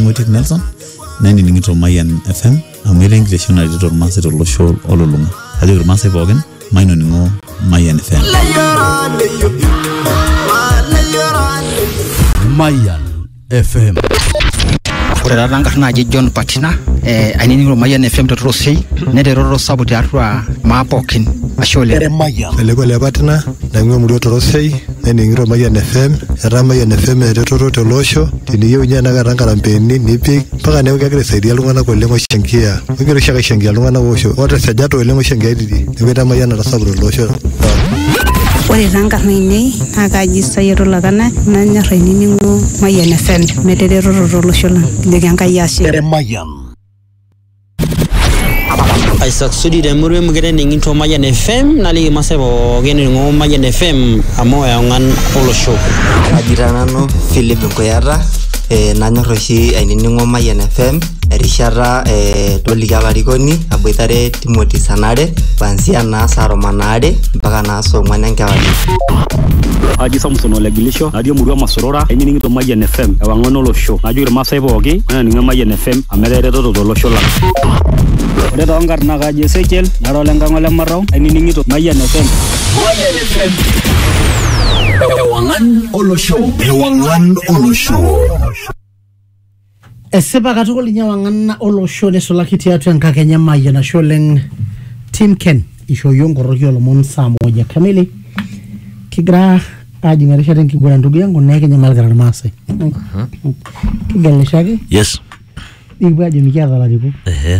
Timothée Nelson nani ningito Mayan FM amere ngresho na editor master lo show ololunga ajo master bogen maino ningo Mayan FM Mayan FM ore ranga na John Patina ainini Mayan FM to Rossi nedero sabuti atwa mapokin ashole Mayan lego le Patina nangwe muri to Rossi ningiro Mayan FM era Mayan FM eretoro to losho tiniyo nyana garanga rampeni nipi paka ne ukagire saidia lungana ko lengo shengia ngiro shaka shengia lungana wosho ora sajato lengo shengia didi ngeta Mayan ra sabro losho ore ranga nini nakaji sayero lagana nanya reiningo Mayan FM medero losho la nganga yashi Mayan Isaac Sudi de murwe mugere ningito Mayan FM nali masebo gene ngo Mayan FM amoya ngan olo show ajirana no Philip Koyara nanyor oshi ainingo Mayan FM erishara tolika barikoni aboitare Timothy Sanare kuanzia na saromanare mpaka na songwana nkawali aji Samson Olegilisho adio murwa masorora ainingo Mayan FM ewangono lo show ajure masebo ogi ninga Mayan FM amerere to lo show la ore dongar na gaje Ezekiel narolenga ngole marao ainingo Mayan FM Ewangan Olo Show Eseba katoko linya wangana Olo Show ne solakiti atu nkakenya Mayan na Sholeng Tim Ken isho yongo rogyo lomon saa moja kamili kigra aji ngarisha tenki gura ndugu yangu na Kenya malgara Masai kigale shagi yes igba aji mikiadha lariku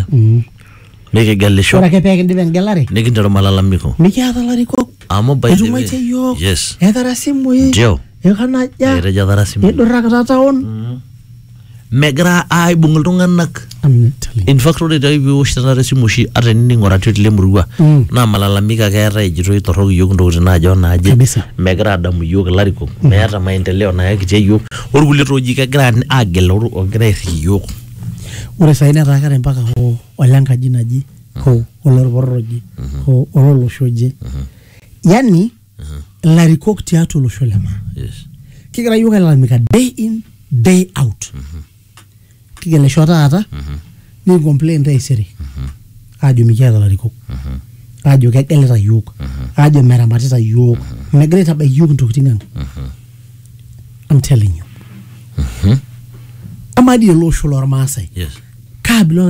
Meke gale show. Ora kepeke ndibe ngelare. Nikindero malalamiko. Mikiadha lariko. Amo by the way. Yes. Edara simu yi. Joe. Ekana ja. Ereja dara simu. Edora kata on. Megra ai bungulungan nak. In fact, ore dai bi oshitana resimu shi areni ngora twitile murugwa. Na malalamika kera ejiro itorogi yogo ndo na jona aje. Megra adamu yogo lariko. Meata maendeleo na yake yogo. Orgule roji ka gran agelo ogre yogo. Ore saina rakare mpaka ho olanga jinaji ho olorborroji ho ololoshoje yani larikok tiatu losholema yes kigira yuga lalamika day in day out kigele shota ata ni complain dai seri ajo mikiada larikok ajo kegeleta yuk ajo meramatita yuk megreta ba yuk ntokitingan I'm telling you amadi losho lor Masai yes kabilo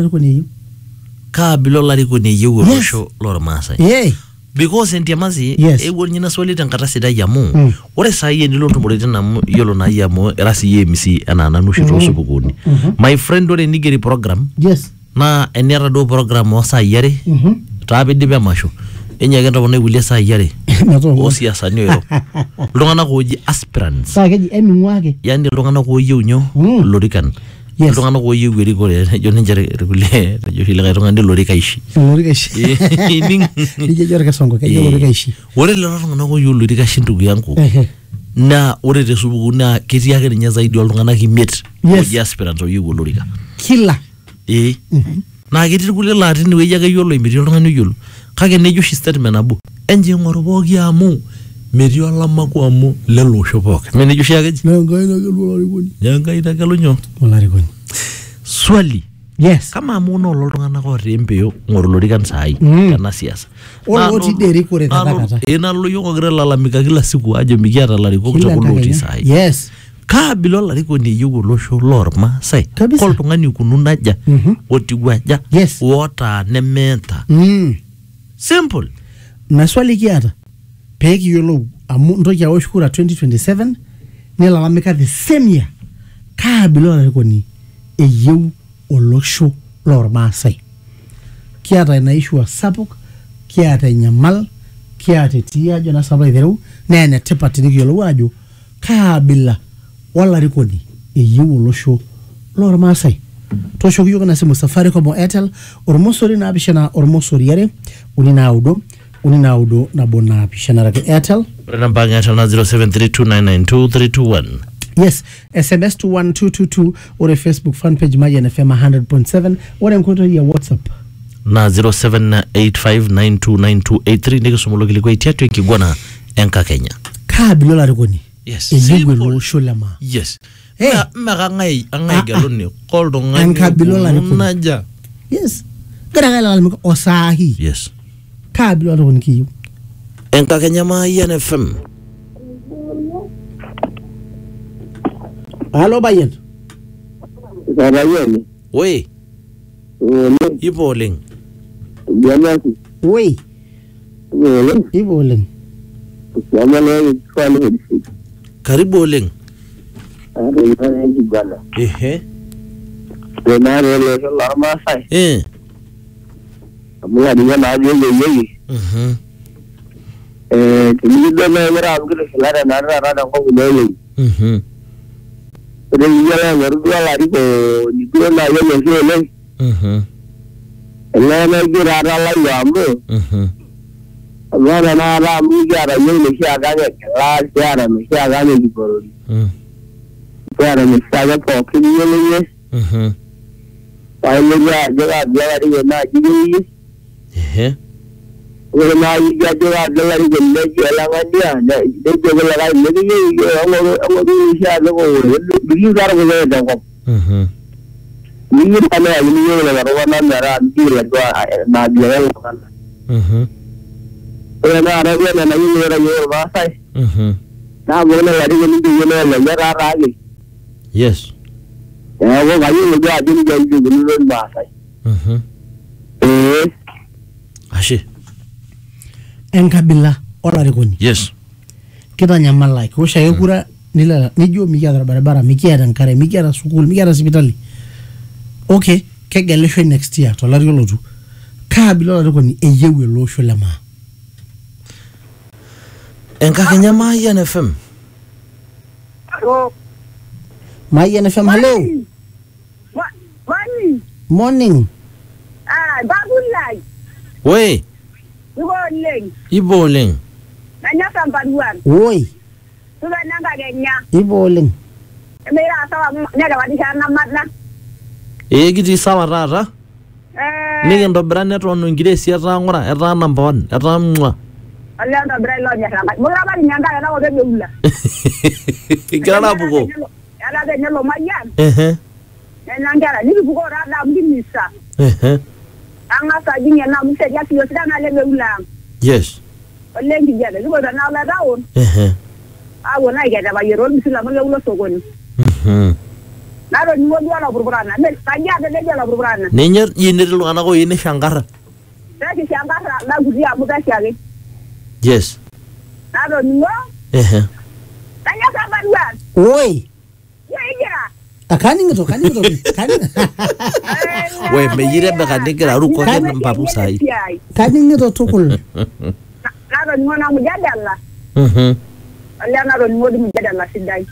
lariko ne yewo losho lor Masai yeah because entiamasi ewo nyina solita nkata sida yamu ore saye ndilo ntumurete na yolo na yamu rasi yemisi ana nanushito subukuni my friend ore nigeri program yes na enera do program wasa yare tabe dibe masho enya genda wona wile sa yare osia sanyo longana ko ji aspirants sageji emi mwake yani longana ko yunyo lorikan longana ko yeweri ko jone jare regule jo hila ga ngande lorikaishi ning dije jore ka songo ke lorikaishi ore longana ko yu lorikaishi ndugu yangu na ore te subuku na kiti yake nya zaidi longana kimet ko ji aspirants oyu lorika kila na kiti kule latini we yaga yolo imiri longana yolo kage nejo shi statement abu enje ngorobogi amu medio alama ko amu lelo shopok menejo shi yage ngaina gelo larikoni ngaina gelo nyo larikoni swali yes kama amu no lolongana ko rembeyo ngorolorikan sai kana siasa oti deri kore takata ena lo yongo gre lalamika kila siku aje mikiata lariko kutokuloti sai yes kabilo larikoni yugo losho lor Masai koltungani kununaja otigwaja wota nementa simple na swali kiata peki yolo amu ndoki ya oshkura 2027 nela lamika the same year kabilo larikoni eyeu olosho lor Masai kiata inaishwa sapuk kiata nyamal kiata tiajo na sabai theru nene tepatini yolo wajo kabila wala rikoni eyeu olosho lor Masai tosho yugo na simu safari como Airtel ormosori na abishana ormosori yare unina audo na bona abishana rake Airtel namba Airtel na 0732992321 yes SMS to 1222 or Facebook fan page Mayan FM 100.7 or enkoto ya WhatsApp na 0785929283 ndiko sumulo kiliko itiatu ikigwana enka Kenya kabilo la rikoni yes eyeu olosho lama yes Mekangai geluni koltung'ani Enkabila olarikoni. naja. Yes. Gara lalamika osahi. Yes. Kaabila olarikoni kiyieu. Enkakenya Mayian FM. Halo Bayen. Bayen. Woi. Ipo oleng. Jamani. Woi. Ipo oleng. Jamani kwani. Karibu oleng. Bwana. Ehe. Denaro le la Masai. Amula dia na yeye. Kinido na mara amgile sala na rada ko yeye. Pero ya la verdad la rico ni ko na yeye. La na gira la yamu. Amala na ra mu gira yeye shi aga ne la gira me shi aga ne diporo. Para me saga ko kiniyo. Paile ya ri na jiri. Ora na ya ri gelle la ndia de la ga le ni amo sha go bi gar go da ko. Ni pana ni la ro na ra ti la na dia la. Ora na ra na ni ra yo ba sai. Na mo na ri ni di la ra ra ni. Yes. Ya wo ga ni ga di ni ba sai. Ashe. Enkabila olarikoni. Yes. Kitanyamala kiwoshake kura nilala nijo mikiata barabara mikiata enkare mikiata sukul mikiata sipitali. Okay, kegelishoi next year tolari olotu. Kaabila olarikoni eyieu ele osho le maa. Enkakenya Mayian FM. Mayian FM, hello. Morning. Bagulai. Woi. Ibo oleng. Nanya sambaruan. Woi. Tuba nanga genya. Ibo oleng. Mira sawa nyaga wadi sana matna. Kiti sawa tata. Nikintobira neton ingiresi etaa ng'ura etaa number 1 etaa mwa. Ala ntobira ilo nyaka. Mura bali nyanga na wobe beula. Igira buko. Ala de nyelo Mayian. Nangara ni buko rada mdimisa. Anga sa jinya na mse ya kiyo sidana le beula. Yes. Olengi jada liko na la daun. Awo na igada ba yero bisila mo ulo sogoni. Naro ni mo la burburana. Ne kanya de la burburana. Nenyer yinere lu anako yine shangara. Saki shangara la gudia muda shage. Yes. Naro ni mo. Kanya sambaruan. Woi. Ya. Akani ngito. We meyire be kandigira ruko ke mpapu sai. Kani ngito tukul. Naro ni mwana mjadala. Ala naro ni modi mjadala sidai.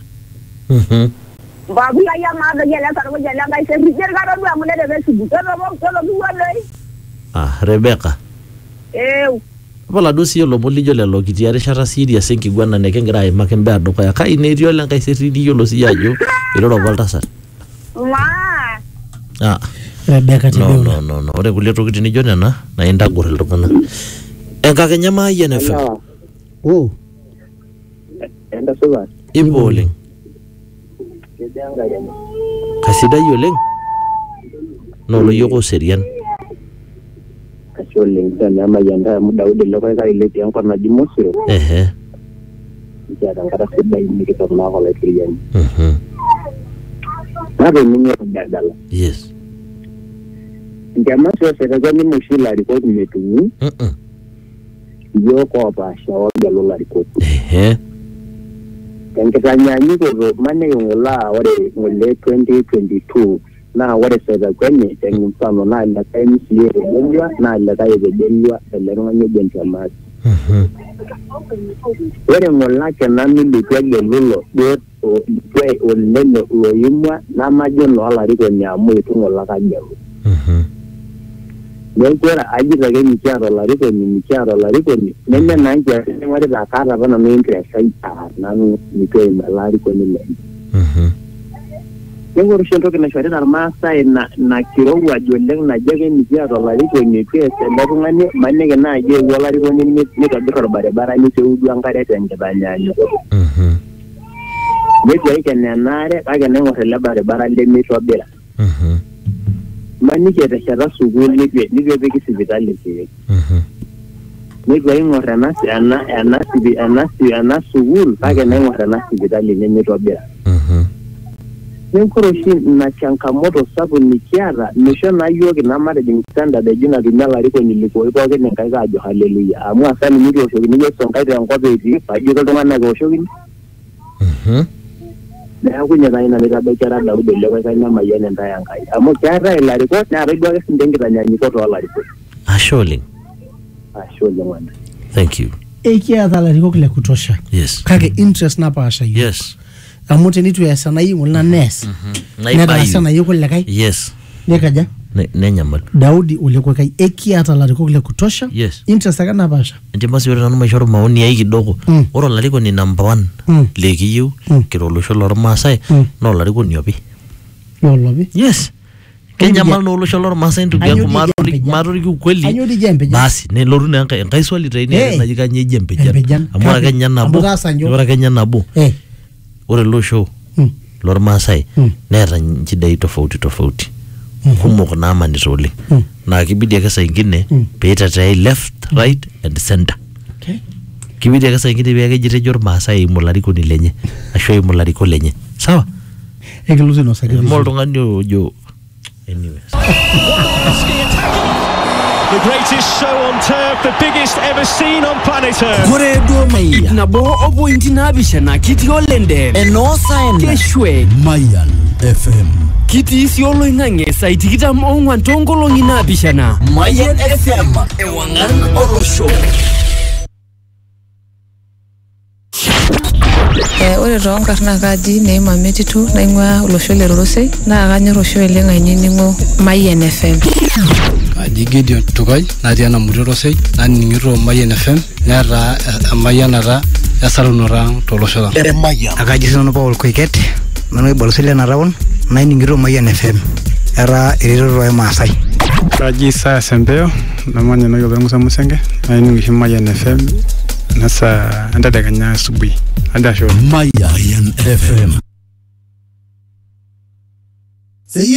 Babu ya ma do yela taro jela ngai se rijer garo du amule de besu tolo duwale. Rebecca. Wala dosi yolo molijo lelo kitiare shara serious enkigwana nekengira aimake mbaa dukuya kai nerio lenkai seridi yolo siyajo iroro voltasar. Rebecca tibiula. No. Ore kulie tokitin nijo nena na intagor iltung'anak. Enkakenya Mayian FM. Enda suba. Ibo oleng. Kasidai oleng. No yoko serian. Kasholing sana Mayanda muda ude lokoi kai leti yang pernah di Mosiro. Jadi angkara sedai ini kita pernah oleh klien. Nabi minyak dalam. Yes. Jamaa sasa ni mushila report metungu. Yo ko ba shawa jalo la report. Yang kita nyanyi ko mane ngola wale ngole 2022 na wale sasa kwenye tengu mfano na ila MCA rebelwa na ila kai rebelwa elero nganye benta mas. Wale ngola kana mili kwa gelulo bot o kwe o leno o yimwa na majono ala riko nyamu itu ngola ka jalo. Nengkira aji lagi mikir lari ni. Nenya nanya semua ada cara apa namanya interest saya, nanu mikir lari koni lagi. Yang urus untuk kena syariat armasa na kiro wajoleng na jaga mikir lari koni itu. Sebenarnya mana kena aja lari koni ni tak berkorban barang ini seujuan karya yang kebanyakan. netii aikenenare kake naing'or ele barabara lemeitobira maniki etesheta sukuul nitu epiki sipitali irkeek netu aing'or ena sukuul kake naing'or ena sipitali nemeitobira nenkore oshi ina changamoto sapuk nikiata misho naa yiok ina matijing standard eji natumie olarikoni likoi pookin enkaik aajo haleluya amu asani nitu eoshokini Yesu enkai tenkop etii paajoki iltung'anak eoshokini neeku ninye taa ina naitabakiara Daudi Olekoikai nemayian entae Enkai amu keetae ilarikok neetae duo ake sinche nkitanyanyukot oolarikok. Ashe oleng. Ashe oleng wana. Thank you. Ekiata ilarikok le kutosha. Yes. Kake interest napaasha yiok. Yes. Amu tenitu easa na yiok na nees. Neetaasa na yiok kulikae. Yes. Nekaja? Nenyamal. Daudi Olekoikai ekiata ilarikok le kutosha. Yes. Interest ake napaasha. Ndimasi ore nanu maishoru maoni ai kidogo. Ore olarikoni number 1 lekiyieu kira olosho lormaasai na olarikoni opi. Olopi? Yes. Kenyamal na olosho lormaasai ndugu yangu matoriki ukweli. Basi nelotu na enkai swali tene naji kanye jempejan. Amu ora Kenya nabo. Ore olosho lormaasai neeta nchidai tofauti. Kumok naamanita oleng na kibidi ake saa ingine peitatai left right and center. Okay. Kibidi ake saa ingine pee ejitejo irmaasai mularikoni lenye ashu mulariko lenye sawa ekiluzi no sakiti mo oltung'ani ojo anyway. The greatest show on turf, the biggest ever seen on planet Earth. Kore do Mayan. Nabo obo intina bishana kiti olende. Enosa enda. Keshwe. Mayan FM. Kiti isi olo ingange saitikita mongwan tongolo ngina bishana. Mayan FM. Ewangan olo show. Ore toonkarna kaji Neema Metitu naing'ua olosho le Rorosei naa kanyor oshi oleng ainining'o Mayan FM. Kaji Gideon Tukai natii ena murua Rorosei naning'ito Mayan FM neeta emayianata esalunota tolosho lang. Akaji sinanu Paul Koiket nanu oibalosi lena taon naining'ito Mayan FM era eretoto ormaasai. Kaji Isaya Sempeo namanya nayo Musa Musenge naining'isho Mayan FM nasa entadekenya asubuhi. Mayan FM.